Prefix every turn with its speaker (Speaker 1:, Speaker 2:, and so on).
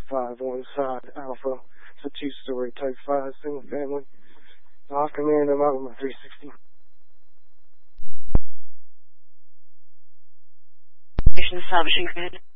Speaker 1: 5-1 side Alpha. It's a 2-story Type 5 single family. Off command, I'm out with my 360.
Speaker 2: Station establishing grid.